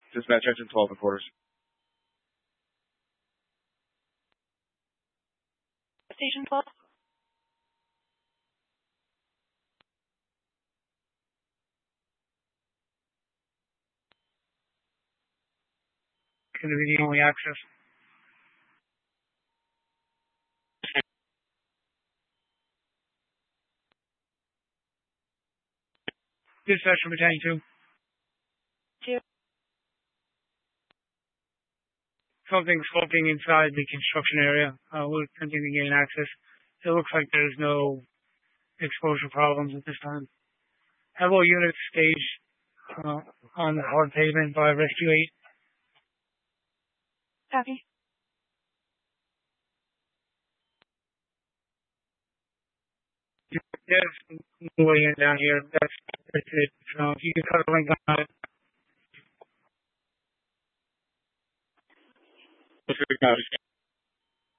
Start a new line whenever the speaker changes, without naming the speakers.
Dispatch engine 12 and quarters.
Station 12.
Going to be the only access. Dispatch from Battalion 2.
2.
Something's floating inside the construction area. We're attempting to gain access. It looks like there's no exposure problems at this time. Have all units staged on the hard pavement by Rescue 8.
Copy.
Yes, way in down here. That's it. So if you can cut a link on it.